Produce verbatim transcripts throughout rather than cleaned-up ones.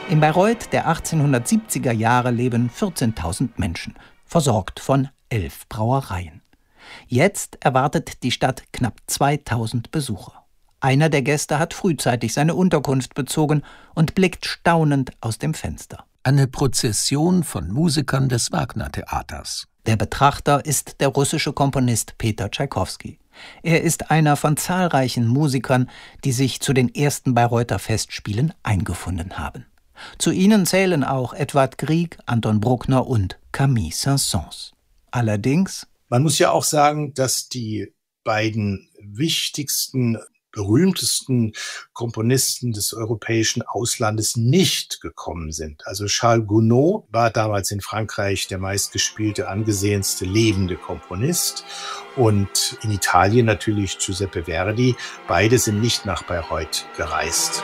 In Bayreuth der achtzehnhundertsiebziger Jahre leben vierzehntausend Menschen, versorgt von elf Brauereien. Jetzt erwartet die Stadt knapp zweitausend Besucher. Einer der Gäste hat frühzeitig seine Unterkunft bezogen und blickt staunend aus dem Fenster. Eine Prozession von Musikern des Wagner-Theaters. Der Betrachter ist der russische Komponist Peter Tschaikowski. Er ist einer von zahlreichen Musikern, die sich zu den ersten Bayreuther Festspielen eingefunden haben. Zu ihnen zählen auch Edvard Grieg, Anton Bruckner und Camille Saint-Saëns. Allerdings... Man muss ja auch sagen, dass die beiden wichtigsten, berühmtesten Komponisten des europäischen Auslandes nicht gekommen sind. Also Charles Gounod war damals in Frankreich der meistgespielte, angesehenste lebende Komponist und in Italien natürlich Giuseppe Verdi. Beide sind nicht nach Bayreuth gereist.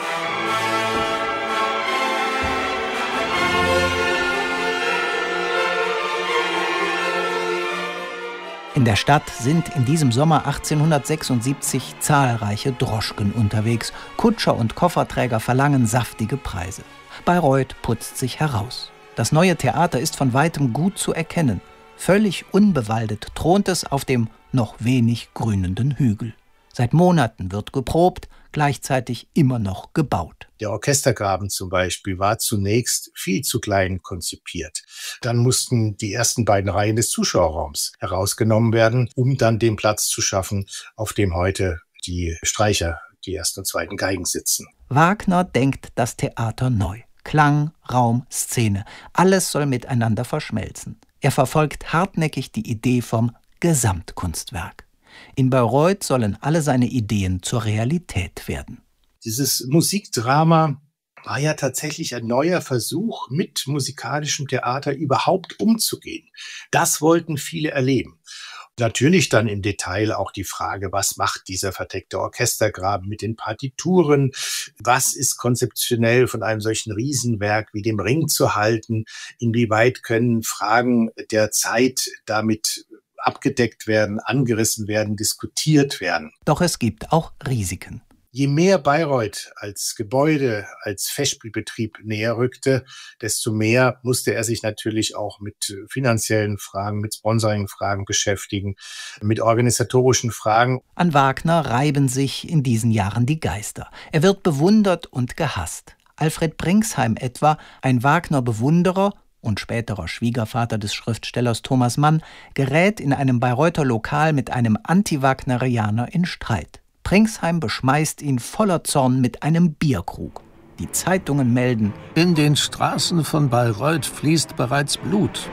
In der Stadt sind in diesem Sommer achtzehnhundertsechsundsiebzig zahlreiche Droschken unterwegs. Kutscher und Kofferträger verlangen saftige Preise. Bayreuth putzt sich heraus. Das neue Theater ist von weitem gut zu erkennen. Völlig unbewaldet thront es auf dem noch wenig grünenden Hügel. Seit Monaten wird geprobt, gleichzeitig immer noch gebaut. Der Orchestergraben zum Beispiel war zunächst viel zu klein konzipiert. Dann mussten die ersten beiden Reihen des Zuschauerraums herausgenommen werden, um dann den Platz zu schaffen, auf dem heute die Streicher, die ersten und zweiten Geigen sitzen. Wagner denkt das Theater neu. Klang, Raum, Szene, alles soll miteinander verschmelzen. Er verfolgt hartnäckig die Idee vom Gesamtkunstwerk. In Bayreuth sollen alle seine Ideen zur Realität werden. Dieses Musikdrama war ja tatsächlich ein neuer Versuch, mit musikalischem Theater überhaupt umzugehen. Das wollten viele erleben. Natürlich dann im Detail auch die Frage, was macht dieser verdeckte Orchestergraben mit den Partituren? Was ist konzeptionell von einem solchen Riesenwerk wie dem Ring zu halten? Inwieweit können Fragen der Zeit damit abgedeckt werden, angerissen werden, diskutiert werden? Doch es gibt auch Risiken. Je mehr Bayreuth als Gebäude, als Festspielbetrieb näher rückte, desto mehr musste er sich natürlich auch mit finanziellen Fragen, mit Sponsoring-Fragen beschäftigen, mit organisatorischen Fragen. An Wagner reiben sich in diesen Jahren die Geister. Er wird bewundert und gehasst. Alfred Bringsheim etwa, ein Wagner-Bewunderer und späterer Schwiegervater des Schriftstellers Thomas Mann, gerät in einem Bayreuther Lokal mit einem Anti-Wagnerianer in Streit. Bringsheim beschmeißt ihn voller Zorn mit einem Bierkrug. Die Zeitungen melden: In den Straßen von Bayreuth fließt bereits Blut.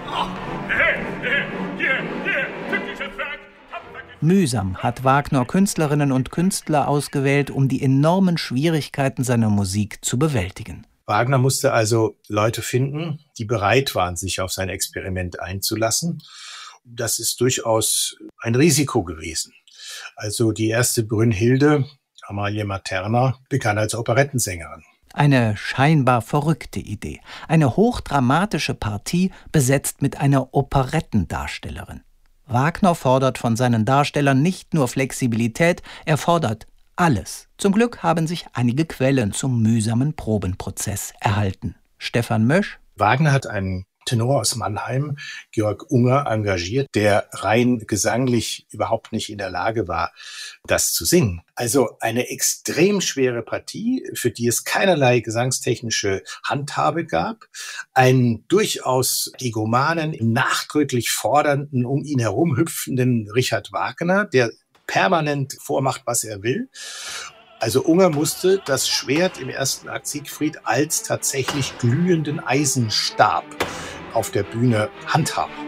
Mühsam hat Wagner Künstlerinnen und Künstler ausgewählt, um die enormen Schwierigkeiten seiner Musik zu bewältigen. Wagner musste also Leute finden, die bereit waren, sich auf sein Experiment einzulassen. Das ist durchaus ein Risiko gewesen. Also die erste Brünnhilde, Amalie Materna, begann als Operettensängerin. Eine scheinbar verrückte Idee. Eine hochdramatische Partie besetzt mit einer Operettendarstellerin. Wagner fordert von seinen Darstellern nicht nur Flexibilität, er fordert alles. Zum Glück haben sich einige Quellen zum mühsamen Probenprozess erhalten. Stefan Mösch: Wagner hat einen Tenor aus Mannheim, Georg Unger, engagiert, der rein gesanglich überhaupt nicht in der Lage war, das zu singen. Also eine extrem schwere Partie, für die es keinerlei gesangstechnische Handhabe gab. Einen durchaus egomanen, nachdrücklich fordernden, um ihn herum hüpfenden Richard Wagner, der permanent vormacht, was er will. Also Unger musste das Schwert im ersten Akt Siegfried als tatsächlich glühenden Eisenstab auf der Bühne handhaben.